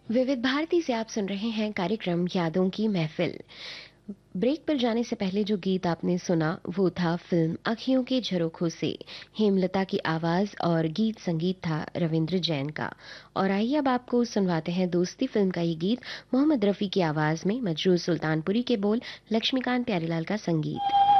विविध भारती से आप सुन रहे हैं कार्यक्रम यादों की महफिल। ब्रेक पर जाने से पहले जो गीत आपने सुना वो था फिल्म अखियों के झरोखों से। हेमलता की आवाज और गीत संगीत था रविंद्र जैन का। और आइए अब आपको सुनवाते हैं दोस्ती फिल्म का ये गीत मोहम्मद रफी की आवाज में, मजरूर सुल्तानपुरी के बोल, लक्ष्मीकांत प्यारीलाल का संगीत।